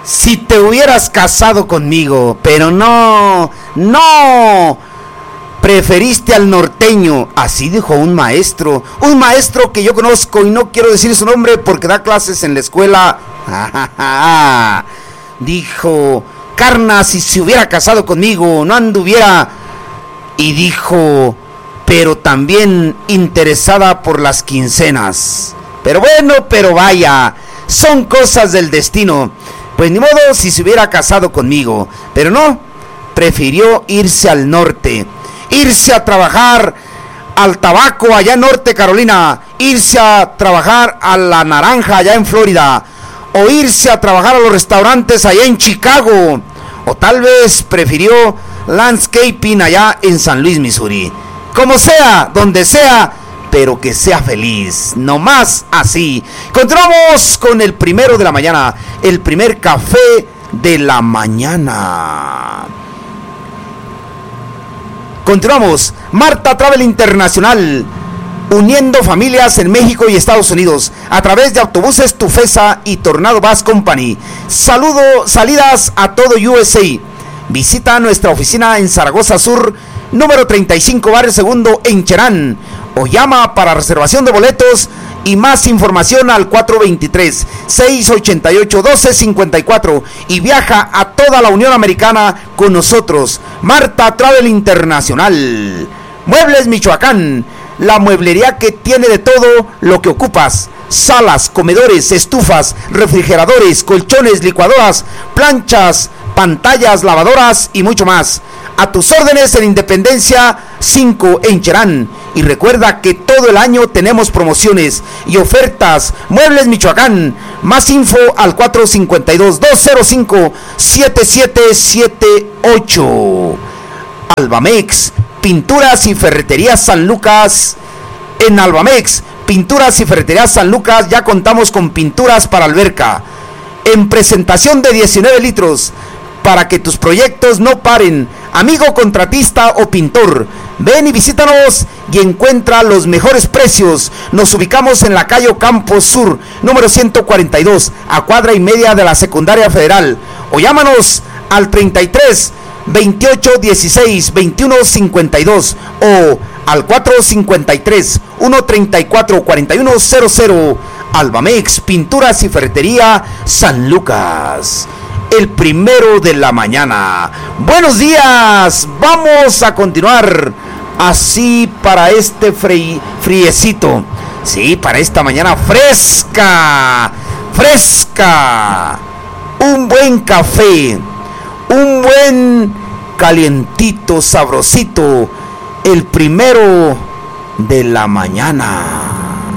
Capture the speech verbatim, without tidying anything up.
si te hubieras casado conmigo, pero no, no, preferiste al norteño, así dijo un maestro, un maestro que yo conozco y no quiero decir su nombre porque da clases en la escuela. Dijo, Carna, si se hubiera casado conmigo, no anduviera. Y dijo, pero también interesada por las quincenas. Pero bueno, pero vaya, son cosas del destino. Pues ni modo si se hubiera casado conmigo, pero no, prefirió irse al norte, irse a trabajar al tabaco allá en Norte Carolina, irse a trabajar a la naranja allá en Florida, o irse a trabajar a los restaurantes allá en Chicago, o tal vez prefirió landscaping allá en San Luis, Missouri. Como sea, donde sea, pero que sea feliz, no más así. Continuamos con el primero de la mañana, el primer café de la mañana. Continuamos, Marta Travel Internacional, uniendo familias en México y Estados Unidos a través de autobuses Tufesa y Tornado Bus Company. Saludo, salidas a todo U S A. Visita nuestra oficina en Zaragoza Sur, número treinta y cinco, barrio Segundo, en Cherán, o llama para reservación de boletos y más información al cuatro dos tres, seis ocho ocho, uno dos cinco cuatro y viaja a toda la Unión Americana con nosotros. Marta Travel Internacional. Muebles Michoacán, la mueblería que tiene de todo lo que ocupas: salas, comedores, estufas, refrigeradores, colchones, licuadoras, planchas, pantallas, lavadoras y mucho más. A tus órdenes en Independencia cinco en Cherán. Y recuerda que todo el año tenemos promociones y ofertas. Muebles Michoacán. Más info al cuatro cinco dos, dos cero cinco, siete siete siete ocho. Albamex, Pinturas y Ferreterías San Lucas. En Albamex, Pinturas y Ferreterías San Lucas, ya contamos con pinturas para alberca en presentación de diecinueve litros, para que tus proyectos no paren. Amigo contratista o pintor, ven y visítanos y encuentra los mejores precios. Nos ubicamos en la calle Campos Sur, número ciento cuarenta y dos, a cuadra y media de la Secundaria Federal. O llámanos al treinta y tres, veintiocho, dieciséis, veintiuno, cincuenta y dos o al cuatro cinco tres, uno tres cuatro, cuatro uno cero cero. Albamex, Pinturas y Ferretería San Lucas. El primero de la mañana. Buenos días. Vamos a continuar así para este fri- friecito. Sí, para esta mañana fresca. Fresca. Un buen café. Un buen calientito, sabrosito. El primero de la mañana.